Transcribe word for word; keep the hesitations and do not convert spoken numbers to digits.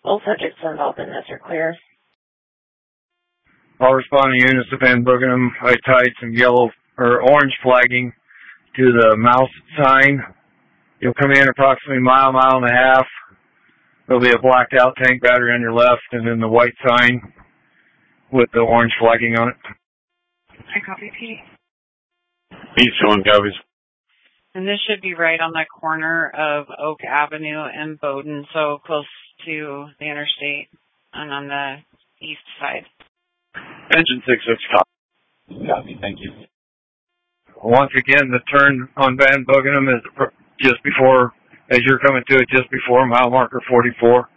All subjects involved in this are clear. All responding units to Van Boogenham, I tied some yellow or orange flagging to the mouse sign. You'll come in approximately a mile, mile and a half. There'll be a blacked out tank battery on your left and then the white sign with the orange flagging on it. I copy, Pete. East one copies. And this should be right on the corner of Oak Avenue and Bowden, so close to the interstate and on the east side. Engine six six copy. Copy, thank you. Once again, the turn on Van Boogenham is just before, as you're coming to it, just before mile marker forty-four.